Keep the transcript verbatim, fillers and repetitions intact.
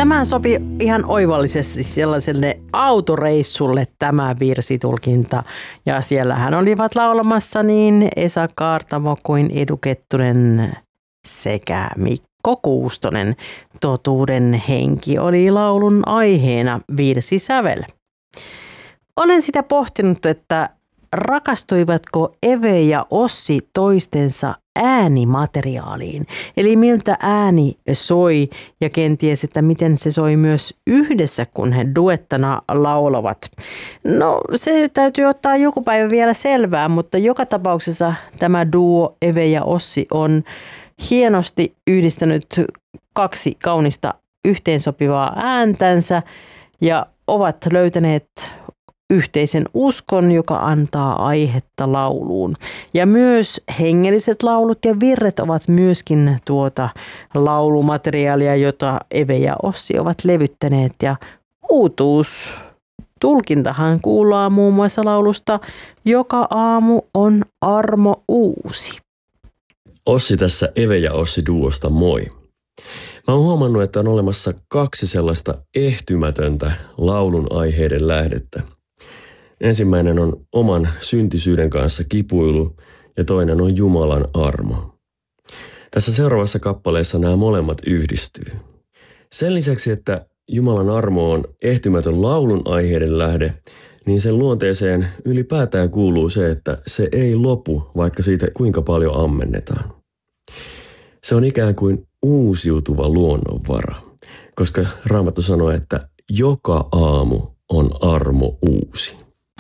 Tämä sopi ihan oivallisesti sellaiselle autoreissulle tämä virsitulkinta. Ja siellähän olivat laulamassa niin Esa Kaartamo kuin Edu Kettunen sekä Mikko Kuustonen. Totuuden henki oli laulun aiheena virsisävel. Olen sitä pohtinut, että rakastuivatko Eve ja Ossi toistensa äänimateriaaliin, eli miltä ääni soi ja kenties, että miten se soi myös yhdessä, kun he duettana laulavat. No se täytyy ottaa joku päivä vielä selvää, mutta joka tapauksessa tämä duo Eve ja Ossi on hienosti yhdistänyt kaksi kaunista yhteensopivaa ääntänsä ja ovat löytäneet yhteisen uskon, joka antaa aihetta lauluun. Ja myös hengelliset laulut ja virret ovat myöskin tuota laulumateriaalia, jota Eve ja Ossi ovat levyttäneet. Ja uutuus tulkintahan kuullaan muun muassa laulusta Joka aamu on armo uusi. Ossi tässä Eve ja Ossi duosta moi. Mä oon huomannut, että on olemassa kaksi sellaista ehtymätöntä laulun aiheiden lähdettä. Ensimmäinen on oman syntisyyden kanssa kipuilu ja toinen on Jumalan armo. Tässä seuraavassa kappaleessa nämä molemmat yhdistyy. Sen lisäksi, että Jumalan armo on ehtymätön laulun aiheiden lähde, niin sen luonteeseen ylipäätään kuuluu se, että se ei lopu, vaikka siitä kuinka paljon ammennetaan. Se on ikään kuin uusiutuva luonnonvara, koska Raamattu sanoo, että joka aamu on armo uusi.